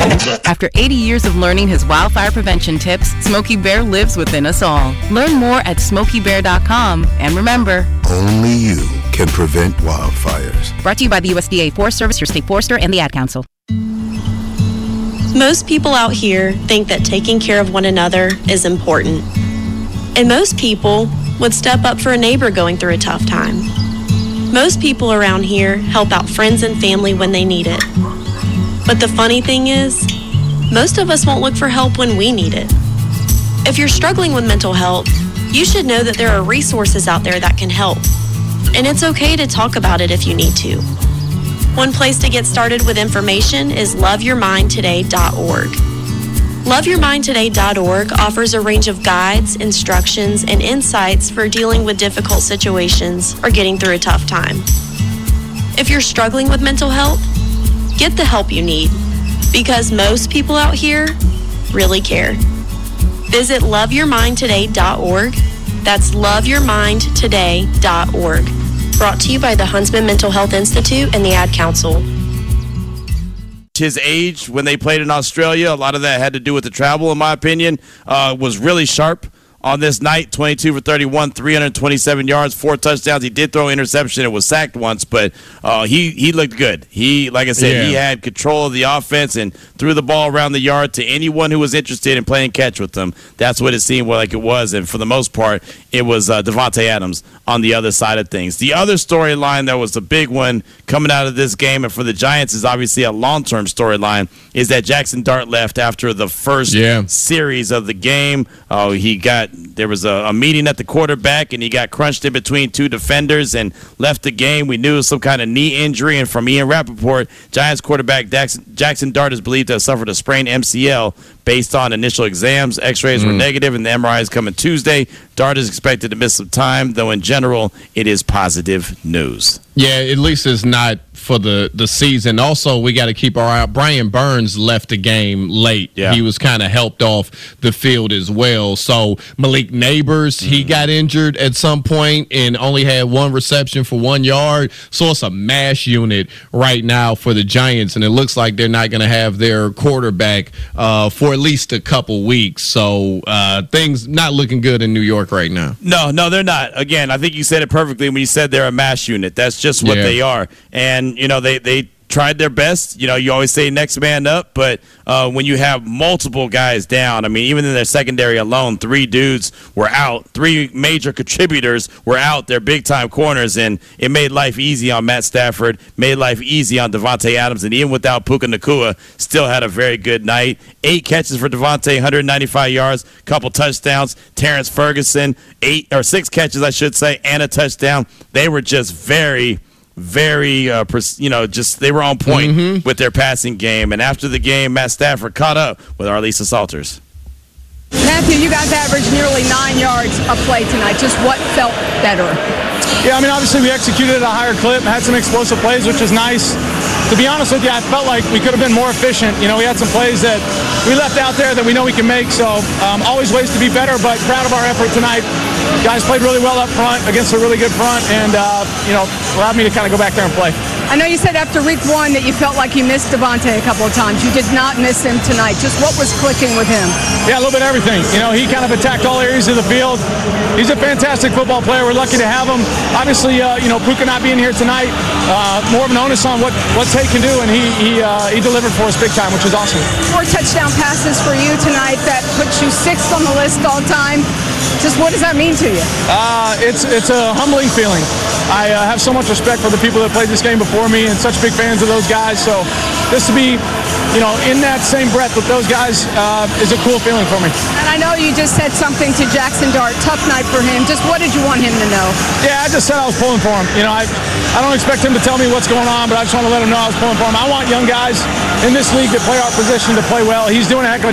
After 80 years of learning his wildfire prevention tips, Smokey Bear lives within us all. Learn more at SmokeyBear.com. And remember, only you can prevent wildfires. Brought to you by the USDA Forest Service, your state forester, and the Ad Council. Most people out here think that taking care of one another is important. And most people would step up for a neighbor going through a tough time. Most people around here help out friends and family when they need it. But the funny thing is, most of us won't look for help when we need it. If you're struggling with mental health, you should know that there are resources out there that can help. And it's okay to talk about it if you need to. One place to get started with information is loveyourmindtoday.org. Loveyourmindtoday.org offers a range of guides, instructions, and insights for dealing with difficult situations or getting through a tough time. If you're struggling with mental health, get the help you need, because most people out here really care. Visit loveyourmindtoday.org. That's loveyourmindtoday.org. Brought to you by the Huntsman Mental Health Institute and the Ad Council. His age when they played in Australia, a lot of that had to do with the travel, in my opinion, was really sharp on this night. 22 for 31, 327 yards, 4 touchdowns. He did throw an interception and was sacked once, but he looked good. He, like I said, he had control of the offense and threw the ball around the yard to anyone who was interested in playing catch with them. That's what it seemed like it was, and for the most part, it was Davante Adams on the other side of things. The other storyline that was the big one coming out of this game, and for the Giants is obviously a long-term storyline, is that Jackson Dart left after the first series of the game. There was a meeting at the quarterback, and he got crunched in between 2 defenders and left the game. We knew it was some kind of knee injury, and from Ian Rappaport, Giants quarterback Jackson Dart is believed to have suffered a sprained MCL based on initial exams. X-rays were negative, and the MRI is coming Tuesday. Dart is expected to miss some time, though in general, it is positive news. Yeah, at least it's not for the season. Also, we got to keep our eye out. Brian Burns left the game late. Yeah. He was kind of helped off the field as well. So Malik Neighbors, he got injured at some point and only had 1 reception for 1 yard. So it's a mash unit right now for the Giants, and it looks like they're not going to have their quarterback for at least a couple weeks. So things not looking good in New York right now. No, they're not. Again, I think you said it perfectly when you said they're a mash unit. That's just what they are. And, you know, they tried their best. You know, you always say next man up, but when you have multiple guys down, I mean, even in their secondary alone, 3 dudes were out. 3 major contributors were out. They're big-time corners, and it made life easy on Matt Stafford, made life easy on Davante Adams, and even without Puka Nacua, still had a very good night. 8 catches for Davante, 195 yards, couple touchdowns. Terrence Ferguson, 6 catches, I should say, and a touchdown. They were just very they were on point with their passing game. And after the game, Matt Stafford caught up with Arlisa Salters. Matthew, you guys averaged nearly 9 yards a play tonight. Just what felt better? Yeah, I mean, obviously we executed at a higher clip, had some explosive plays, which is nice. To be honest with you, I felt like we could have been more efficient. You know, we had some plays that we left out there that we know we can make, so always ways to be better, but proud of our effort tonight. Guys played really well up front against a really good front, and, allowed me to kind of go back there and play. I know you said after week 1 that you felt like you missed Davante a couple of times. You did not miss him tonight. Just what was clicking with him? Yeah, a little bit of everything. You know, he kind of attacked all areas of the field. He's a fantastic football player. We're lucky to have him. Obviously, Puka not being here tonight, more of an onus on what Tate can do, and he delivered for us big time, which is awesome. 4 touchdown passes for you tonight. That puts you 6th on the list all time. Just what does that mean to you? It's a humbling feeling. I have so much respect for the people that played this game before me and such big fans of those guys. So just to be, in that same breath with those guys is a cool feeling for me. And I know you just said something to Jackson Dart. Tough night for him. Just what did you want him to know? Yeah, I just said I was pulling for him. I don't expect him to tell me what's going on, but I just want to let him know I was pulling for him. I want young guys in this league that play our position to play well. He's doing a heck of a